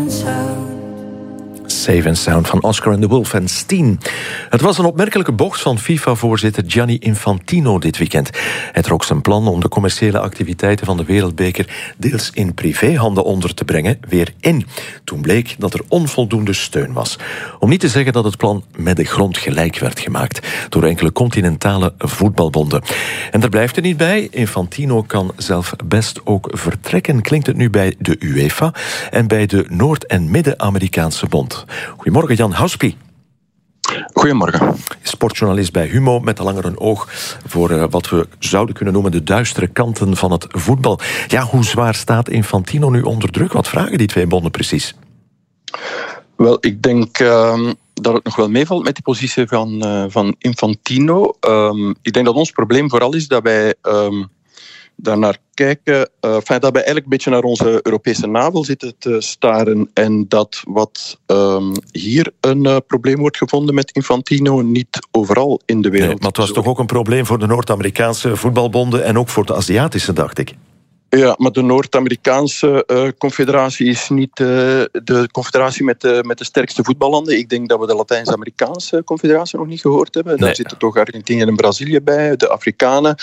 Safe and Sound van Oscar and the Wolf en Steen. Het was een opmerkelijke bocht van FIFA-voorzitter Gianni Infantino dit weekend. Hij trok zijn plan om de commerciële activiteiten van de Wereldbeker deels in privéhanden onder te brengen weer in. Toen bleek dat er onvoldoende steun was. Om niet te zeggen dat het plan met de grond gelijk werd gemaakt door enkele continentale voetbalbonden. En daar blijft het niet bij. Infantino kan zelf best ook vertrekken, klinkt het nu bij de UEFA en bij de Noord- en Midden-Amerikaanse Bond. Goedemorgen, Jan Hauspie. Goedemorgen. Sportjournalist bij Humo, met al langer een oog voor wat we zouden kunnen noemen de duistere kanten van het voetbal. Ja, hoe zwaar staat Infantino nu onder druk? Wat vragen die twee bonden precies? Wel, ik denk dat het nog wel meevalt met die positie van Infantino. Ik denk dat ons probleem vooral is dat wij daarnaar kijken, dat wij eigenlijk een beetje naar onze Europese navel zitten te staren en dat wat hier een probleem wordt gevonden met Infantino niet overal in de wereld. Nee, maar het was toch ook een probleem voor de Noord-Amerikaanse voetbalbonden en ook voor de Aziatische, dacht ik. Ja, maar de Noord-Amerikaanse confederatie is niet de confederatie met de sterkste voetballanden. Ik denk dat we de Latijns-Amerikaanse confederatie nog niet gehoord hebben. Daar zitten toch Argentinië en Brazilië bij. De Afrikanen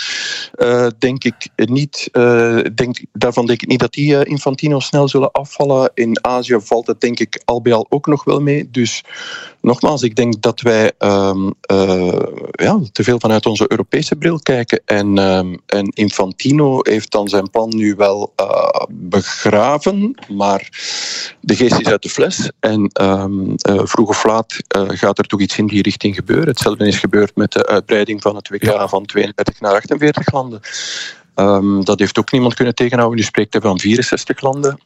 daarvan denk ik niet dat die Infantino snel zullen afvallen. In Azië valt het denk ik al bij al ook nog wel mee. Dus nogmaals, ik denk dat wij te veel vanuit onze Europese bril kijken. En Infantino heeft dan zijn plan nu wel begraven, maar de geest is uit de fles. En vroeg of laat gaat er toch iets in die richting gebeuren. Hetzelfde is gebeurd met de uitbreiding van het WK van 32 naar 48 landen. Dat heeft ook niemand kunnen tegenhouden. Nu spreekt hij van 64 landen.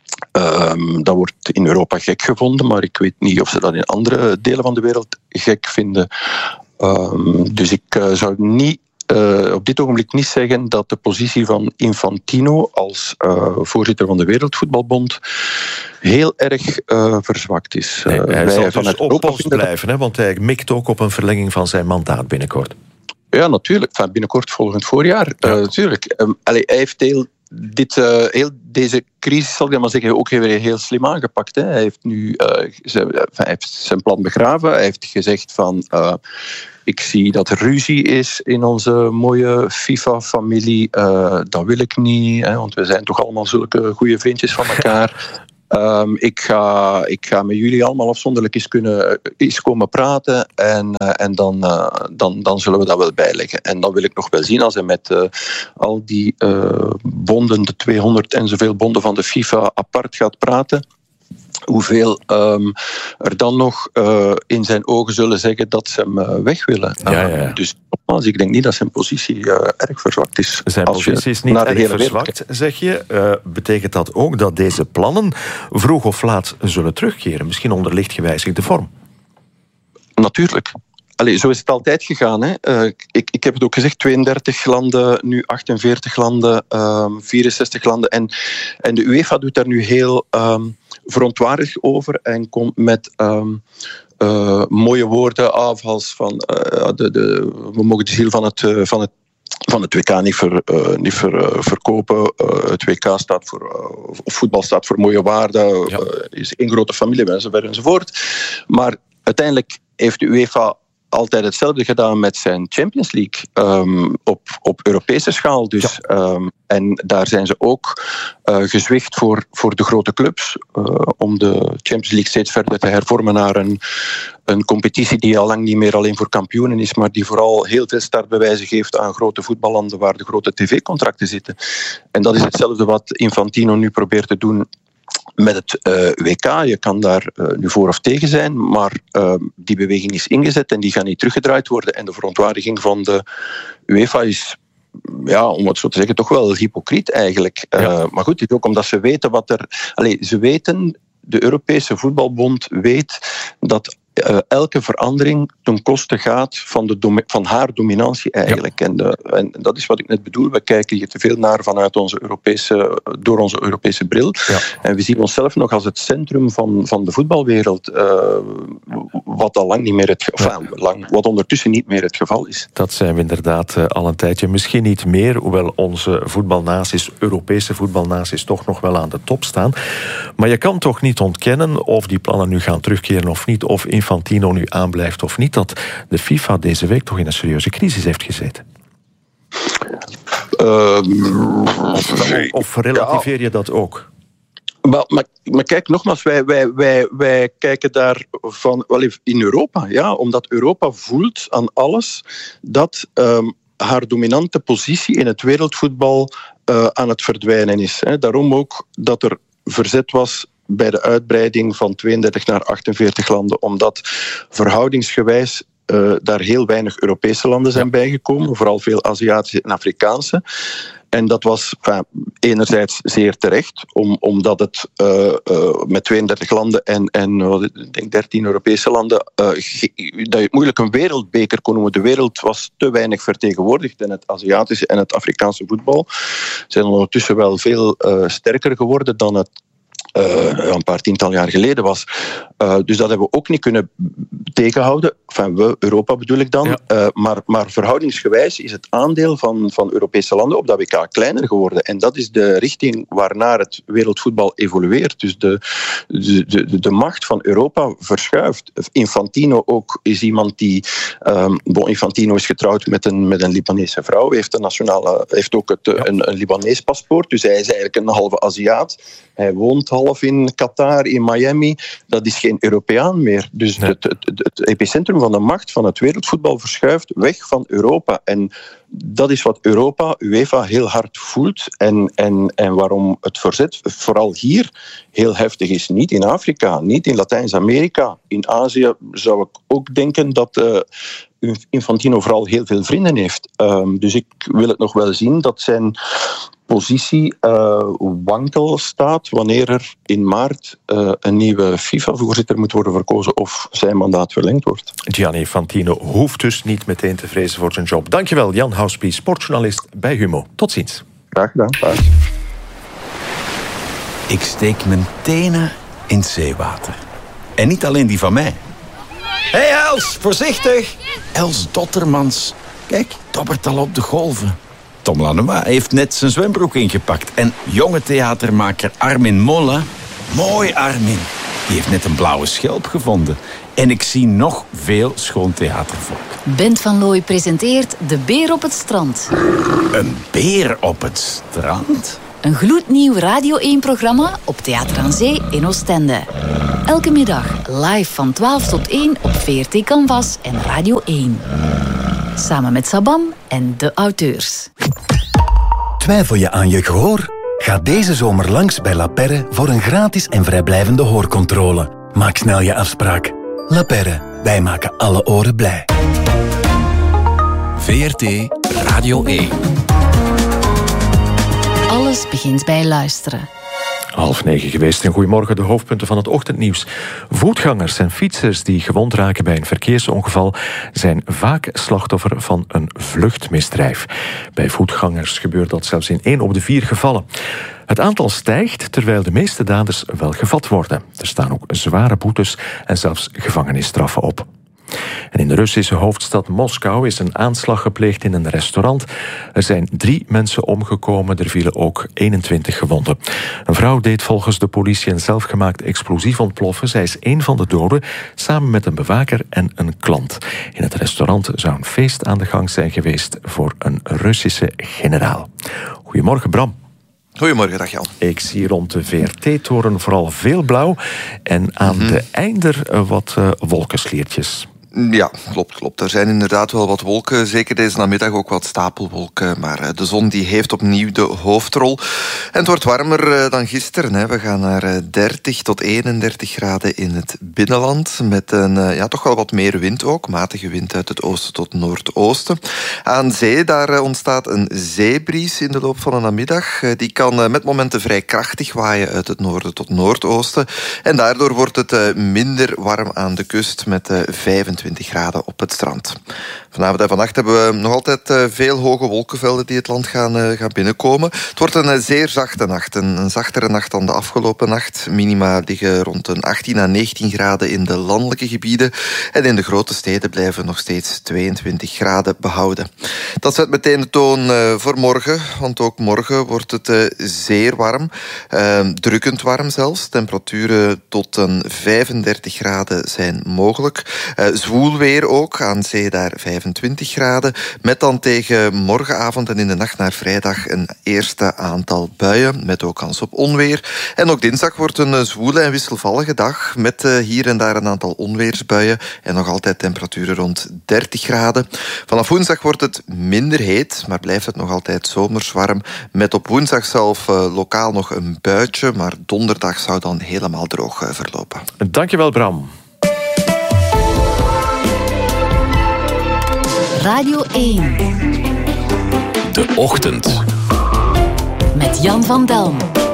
Dat wordt in Europa gek gevonden, maar ik weet niet of ze dat in andere delen van de wereld gek vinden. Dus ik zou niet op dit ogenblik niet zeggen dat de positie van Infantino als voorzitter van de Wereldvoetbalbond heel erg verzwakt is. Nee, hij zal dus op post blijven, hè, want hij mikt ook op een verlenging van zijn mandaat binnenkort. Ja, natuurlijk. Binnenkort volgend voorjaar. Natuurlijk. Hij heeft deze crisis, zal ik maar zeggen, ook weer heel slim aangepakt. Hè. Hij heeft nu zijn plan begraven. Hij heeft gezegd van ik zie dat er ruzie is in onze mooie FIFA-familie. Dat wil ik niet, hè, want we zijn toch allemaal zulke goede vriendjes van elkaar. Ik ga met jullie allemaal afzonderlijk eens komen praten en dan zullen we dat wel bijleggen. En dan wil ik nog wel zien als hij met al die bonden, de 200 en zoveel bonden van de FIFA apart gaat praten, hoeveel er dan nog in zijn ogen zullen zeggen dat ze hem weg willen. Ja. Dus nogmaals, ik denk niet dat zijn positie erg verzwakt is. Zijn positie is niet erg verzwakt, zeg je. Betekent dat ook dat deze plannen vroeg of laat zullen terugkeren? Misschien onder licht gewijzigde vorm? Natuurlijk. Zo is het altijd gegaan. Hè. Ik heb het ook gezegd, 32 landen, nu 48 landen, 64 landen. En de UEFA doet daar nu heel verontwaardigd over en komt met mooie woorden af als van we mogen de ziel van het WK niet verkopen. Het WK staat voor, of voetbal staat voor mooie waarden, is één grote familie, enzovoort. Maar uiteindelijk heeft de UEFA altijd hetzelfde gedaan met zijn Champions League op Europese schaal. Dus, en daar zijn ze ook gezwicht voor de grote clubs om de Champions League steeds verder te hervormen naar een competitie die al lang niet meer alleen voor kampioenen is, maar die vooral heel veel startbewijzen geeft aan grote voetballanden waar de grote tv-contracten zitten. En dat is hetzelfde wat Infantino nu probeert te doen met het WK. Je kan daar nu voor of tegen zijn, maar die beweging is ingezet en die gaat niet teruggedraaid worden. En de verontwaardiging van de UEFA is, om het zo te zeggen, toch wel hypocriet eigenlijk. Maar goed, het is ook omdat ze weten wat er... ze weten, de Europese Voetbalbond weet dat elke verandering ten koste gaat van haar dominantie eigenlijk. Ja. En dat is wat ik net bedoel. We kijken hier te veel naar vanuit door onze Europese bril. Ja. En we zien onszelf nog als het centrum van de voetbalwereld, wat al lang niet meer wat ondertussen niet meer het geval is. Dat zijn we inderdaad al een tijdje. Misschien niet meer, hoewel onze voetbalnaties, Europese voetbalnaties, toch nog wel aan de top staan. Maar je kan toch niet ontkennen of die plannen nu gaan terugkeren of niet, of Infantino nu aanblijft of niet, dat de FIFA deze week toch in een serieuze crisis heeft gezeten. Of relativeer je dat ook? Maar kijk, nogmaals, wij kijken daar van in Europa, ja, omdat Europa voelt aan alles dat haar dominante positie in het wereldvoetbal aan het verdwijnen is. Daarom ook dat er verzet was bij de uitbreiding van 32 naar 48 landen, omdat verhoudingsgewijs daar heel weinig Europese landen zijn bijgekomen, vooral veel Aziatische en Afrikaanse. En dat was enerzijds zeer terecht, omdat het met 32 landen en ik denk 13 Europese landen, dat je moeilijk een wereldbeker kon noemen. De wereld was te weinig vertegenwoordigd en het Aziatische en het Afrikaanse voetbal zijn ondertussen wel veel sterker geworden dan het een paar tiental jaar geleden was. Dus dat hebben we ook niet kunnen tegenhouden. We, Europa bedoel ik dan. Ja. Maar verhoudingsgewijs is het aandeel van Europese landen op dat WK kleiner geworden. En dat is de richting waarnaar het wereldvoetbal evolueert. Dus de macht van Europa verschuift. Infantino ook is iemand die... Infantino is getrouwd met een Libanese vrouw. Heeft ook een Libanees paspoort. Dus hij is eigenlijk een halve Aziat. Hij woont half in Qatar, in Miami. Dat is geen Europeaan meer. Dus het epicentrum van de macht van het wereldvoetbal verschuift weg van Europa. En dat is wat Europa, UEFA, heel hard voelt. En waarom het verzet, vooral hier, heel heftig is. Niet in Afrika, niet in Latijns-Amerika. In Azië zou ik ook denken dat Infantino vooral heel veel vrienden heeft. Dus ik wil het nog wel zien dat zijn positie wankel staat wanneer er in maart een nieuwe FIFA-voorzitter moet worden verkozen of zijn mandaat verlengd wordt. Gianni Infantino hoeft dus niet meteen te vrezen voor zijn job. Dankjewel, Jan Houspie, sportjournalist bij Humo. Tot ziens. Graag gedaan. Dag. Ik steek mijn tenen in het zeewater. En niet alleen die van mij. Hé Els, voorzichtig! Els Dottermans. Kijk, dobbert al op de golven. Tom Lanois heeft net zijn zwembroek ingepakt. En jonge theatermaker Armin Molla... Mooi Armin. Die heeft net een blauwe schelp gevonden. En ik zie nog veel schoon theatervolk. Bent van Looy presenteert De Beer op het Strand. Een beer op het strand? Een gloednieuw Radio 1-programma op Theater aan Zee in Oostende. Elke middag live van 12 tot 1 op VRT Canvas en Radio 1. Samen met Sabam en de auteurs. Twijfel je aan je gehoor? Ga deze zomer langs bij La Perre voor een gratis en vrijblijvende hoorcontrole. Maak snel je afspraak. La Perre, wij maken alle oren blij. VRT Radio 1. Alles begint bij luisteren. 8:30 geweest en goedemorgen, de hoofdpunten van het ochtendnieuws. Voetgangers en fietsers die gewond raken bij een verkeersongeval zijn vaak slachtoffer van een vluchtmisdrijf. Bij voetgangers gebeurt dat zelfs in 1 op de 4 gevallen. Het aantal stijgt terwijl de meeste daders wel gevat worden. Er staan ook zware boetes en zelfs gevangenisstraffen op. En in de Russische hoofdstad Moskou is een aanslag gepleegd in een restaurant. Er zijn 3 mensen omgekomen, er vielen ook 21 gewonden. Een vrouw deed volgens de politie een zelfgemaakt explosief ontploffen. Zij is 1 van de doden, samen met een bewaker en een klant. In het restaurant zou een feest aan de gang zijn geweest voor een Russische generaal. Goedemorgen, Bram. Goedemorgen, dag Jan. Ik zie rond de VRT-toren vooral veel blauw en aan de einder wat wolkensliertjes. Ja, klopt. Er zijn inderdaad wel wat wolken. Zeker deze namiddag ook wat stapelwolken. Maar de zon die heeft opnieuw de hoofdrol. En het wordt warmer dan gisteren. Hè. We gaan naar 30 tot 31 graden in het binnenland. Met een toch wel wat meer wind ook. Matige wind uit het oosten tot noordoosten. Aan zee, daar ontstaat een zeebries in de loop van de namiddag. Die kan met momenten vrij krachtig waaien uit het noorden tot noordoosten. En daardoor wordt het minder warm aan de kust met 25 graden op het strand. Vanavond en vannacht hebben we nog altijd veel hoge wolkenvelden die het land gaan binnenkomen. Het wordt een zeer zachte nacht, een zachtere nacht dan de afgelopen nacht. Minima liggen rond een 18 à 19 graden in de landelijke gebieden. En in de grote steden blijven nog steeds 22 graden behouden. Dat zet meteen de toon voor morgen, want ook morgen wordt het zeer warm. Drukkend warm zelfs. Temperaturen tot een 35 graden zijn mogelijk. Zwoel weer ook, aan zee daar 25 graden. Met dan tegen morgenavond en in de nacht naar vrijdag een eerste aantal buien, met ook kans op onweer. En ook dinsdag wordt een zwoele en wisselvallige dag, met hier en daar een aantal onweersbuien en nog altijd temperaturen rond 30 graden. Vanaf woensdag wordt het minder heet, maar blijft het nog altijd zomers warm, met op woensdag zelf lokaal nog een buitje, maar donderdag zou dan helemaal droog verlopen. Dankjewel, Bram. Radio 1. De Ochtend. Met Jan van Delm.